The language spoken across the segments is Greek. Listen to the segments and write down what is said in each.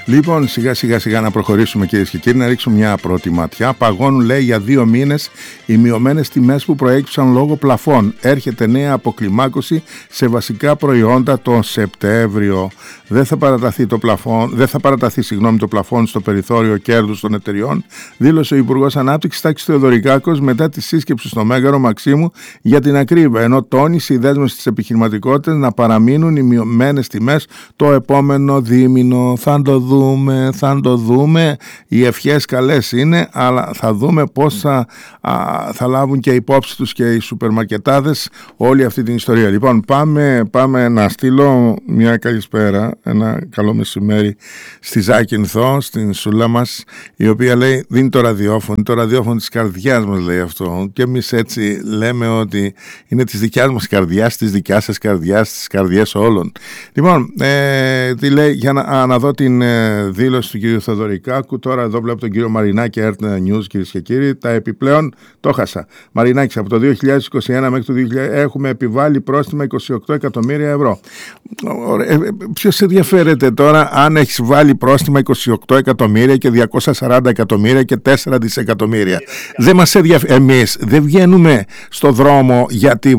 Λοιπόν, σιγά να προχωρήσουμε, κυρίες και κύριοι, να ρίξουμε μια πρώτη ματιά. Παγώνουν, λέει, για 2 μήνες οι μειωμένες τιμές που προέκυψαν λόγω πλαφών. Έρχεται νέα αποκλιμάκωση σε βασικά προϊόντα τον Σεπτέμβριο. Δεν θα παραταθεί το πλαφόν στο περιθώριο κέρδους των εταιριών, δήλωσε ο Υπουργός Ανάπτυξης Τάκης Θεοδωρικάκος μετά τη σύσκεψη στο Μέγαρο Μαξίμου για την ακρίβεια, ενώ τόνισε η δέσμευση της επιχειρηματικότητας να παραμείνουν οι μειωμένες τιμές το επόμενο δίμηνο. Θα το δούμε. Οι ευχές καλές είναι, αλλά θα δούμε πώς θα λάβουν και υπόψη τους και οι σούπερμαρκετάδες όλη αυτή την ιστορία. Λοιπόν, πάμε να στείλω μια καλησπέρα, ένα καλό μεσημέρι στη Ζάκυνθο, στην Σούλα μας, η οποία λέει δίνει το ραδιόφωνο της καρδιάς μας, λέει αυτό, και εμείς έτσι λέμε ότι είναι της δικιάς μας καρδιάς, της δικιάς σας καρδιάς, της καρδιές όλων. Λοιπόν, τι λέει, για να δω την δήλωση του κύριου Θεοδωρικάκου. Τώρα εδώ βλέπω τον κύριο Μαρινάκη, Earth News, κυρίες και κύριοι. Τα επιπλέον το χάσα. Μαρινάκη, από το 2021 μέχρι το 2000 έχουμε επιβάλει πρόστιμα 28 εκατομμύρια ευρώ. Ποιος ενδιαφέρεται τώρα αν έχεις βάλει πρόστιμα 28 εκατομμύρια και 240 εκατομμύρια και 4 δισεκατομμύρια? Δεν μας ενδιαφέρει. Εμείς δεν βγαίνουμε στο δρόμο γιατί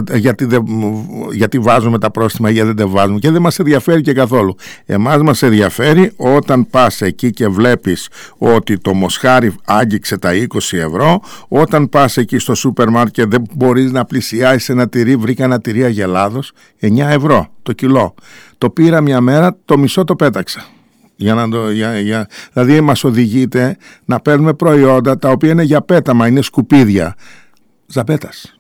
βάζουμε τα πρόστιμα, γιατί δεν βάζουμε, και δεν μας ενδιαφέρει και καθόλου. Εμάς μας ενδιαφέρει όταν πας εκεί και βλέπεις ότι το μοσχάρι άγγιξε τα 20 ευρώ, όταν πας εκεί στο σούπερ μάρκετ δεν μπορείς να πλησιάσεις ένα τυρί, βρήκα ένα τυρί Αγελάδος 9 ευρώ το κιλό. Το πήρα μια μέρα, το μισό το πέταξα. Δηλαδή μας οδηγείται να παίρνουμε προϊόντα τα οποία είναι για πέταμα, είναι σκουπίδια. Ζαπέτας.